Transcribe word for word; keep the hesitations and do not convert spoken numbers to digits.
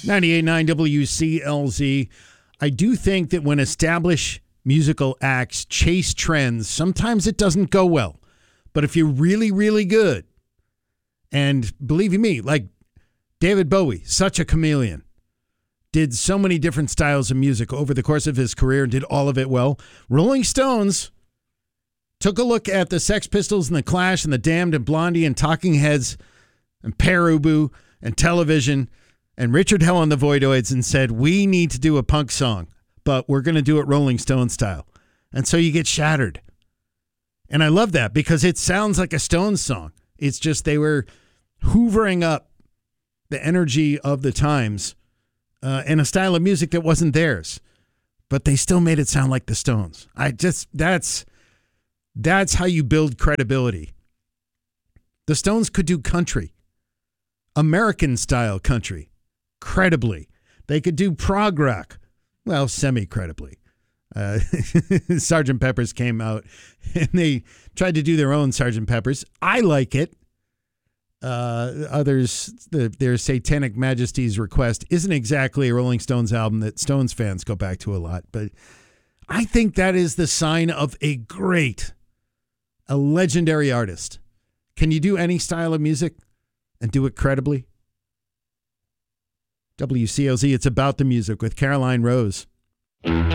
ninety-eight point nine W C L Z. I do think that when established musical acts chase trends, sometimes it doesn't go well. But if you're really, really good, and believe you me, like David Bowie, such a chameleon, did so many different styles of music over the course of his career and did all of it well. Rolling Stones took a look at the Sex Pistols and the Clash and the Damned and Blondie and Talking Heads and Pere Ubu and Television and Richard Hell and the Voidoids and said, we need to do a punk song, but we're going to do it Rolling Stone style. And so you get Shattered. And I love that because it sounds like a Stones song. It's just they were hoovering up the energy of the times uh, in a style of music that wasn't theirs, but they still made it sound like the Stones. I just, that's, that's how you build credibility. The Stones could do country, American style country, credibly. They could do prog rock, well, semi-credibly. Uh, Sergeant Pepper's came out and they tried to do their own Sergeant Pepper's. I like it. Uh, others, the, their Satanic Majesty's Request isn't exactly a Rolling Stones album that Stones fans go back to a lot, but I think that is the sign of a great, a legendary artist. Can you do any style of music and do it credibly? W C L Z, it's about the music with Caroline Rose.